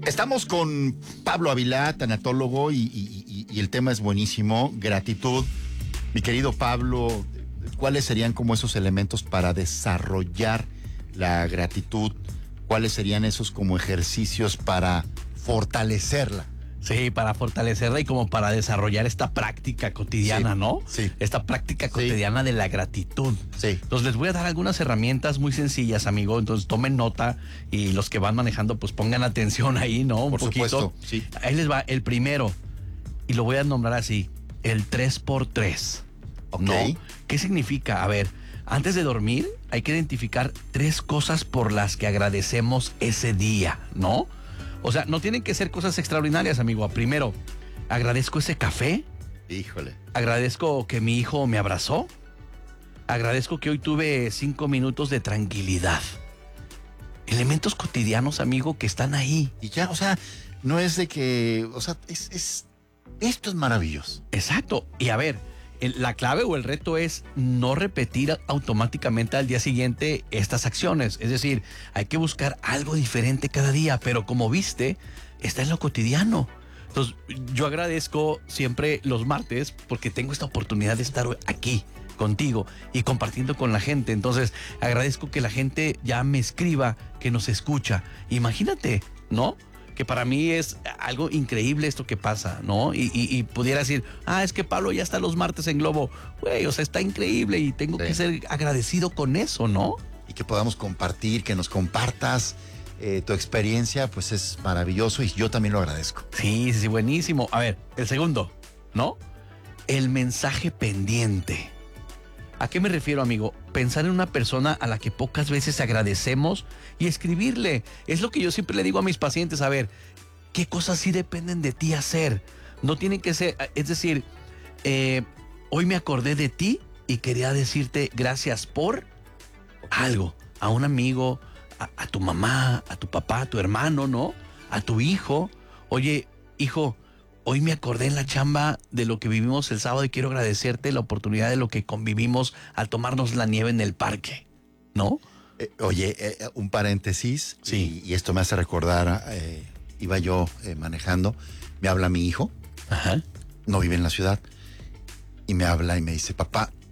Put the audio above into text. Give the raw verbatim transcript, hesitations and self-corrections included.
Estamos con Pablo Avilá, tanatólogo, y, y, y el tema es buenísimo, gratitud. Mi querido Pablo, ¿cuáles serían como esos elementos para desarrollar la gratitud? ¿Cuáles serían esos como ejercicios para fortalecerla? Sí, para fortalecerla y como para desarrollar esta práctica cotidiana, Sí, ¿no? sí. Esta práctica Sí. cotidiana de la gratitud. Sí. Entonces les voy a dar algunas herramientas muy sencillas, amigo. Entonces tomen nota y los que van manejando, pues pongan atención ahí, ¿no? Un Por poquito. supuesto, sí. Ahí les va el primero. Y lo voy a nombrar así, el tres por tres. Ok. ¿No? ¿Qué significa? A ver, antes de dormir hay que identificar tres cosas por las que agradecemos ese día, ¿no? O sea, no tienen que ser cosas extraordinarias, amigo. Primero, agradezco ese café. Híjole. Agradezco que mi hijo me abrazó. Agradezco que hoy tuve cinco minutos de tranquilidad. Elementos cotidianos, amigo, que están ahí. Y ya, o sea, no es de que, o sea, es, es esto es maravilloso. Exacto. Y a ver, el- la clave o el reto es no repetir automáticamente al día siguiente estas acciones. Es decir, hay que buscar algo diferente cada día, pero como viste, está en lo cotidiano. Entonces, yo agradezco siempre los martes porque tengo esta oportunidad de estar aquí contigo y compartiendo con la gente. Entonces, agradezco que la gente ya me escriba, que nos escucha. Imagínate, ¿no? Que para mí es algo increíble esto que pasa, ¿no? Y, y, y pudiera decir, ah, es que Pablo ya está los martes en Globo. Güey, o sea, está increíble y tengo Sí. que ser agradecido con eso, ¿no? Y que podamos compartir, que nos compartas eh, tu experiencia, pues es maravilloso y yo también lo agradezco. Sí, sí, sí, buenísimo. A ver, el segundo, ¿no? El mensaje pendiente. ¿A qué me refiero, amigo? Pensar en una persona a la que pocas veces agradecemos y escribirle. Es lo que yo siempre le digo a mis pacientes. A ver, ¿qué cosas sí dependen de ti hacer? No tienen que ser, es decir, eh, hoy me acordé de ti y quería decirte gracias por algo. A un amigo, a, a tu mamá, a tu papá, a tu hermano, ¿no? A tu hijo. Oye, hijo, hoy me acordé en la chamba de lo que vivimos el sábado y quiero agradecerte la oportunidad de lo que convivimos al tomarnos la nieve en el parque, ¿no? Eh, oye, eh, un paréntesis, Sí. y, y esto me hace recordar, eh, iba yo eh, manejando, me habla mi hijo, Ajá. no vive en la ciudad, y me habla y me dice, papá,